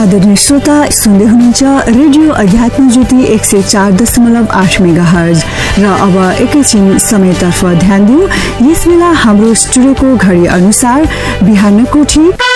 आदरणीय श्रोता, सुन्दै हुनुहुन्छ रेडियो अध्यात्म ज्योति 104.8 मेगाहर्ज र अब एकैछिन समयतर्फ ध्यान दिउँ। यस बेला हाम्रो स्टुडियोको घडी अनुसार बिहानको ठीक